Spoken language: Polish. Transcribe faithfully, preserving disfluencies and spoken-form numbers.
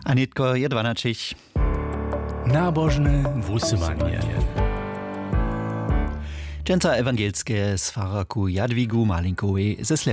Anitko Jedwanačić. Nabożne wusływanie. Dżęca ewangelskie z faraku Jadwigu Malinkowej ze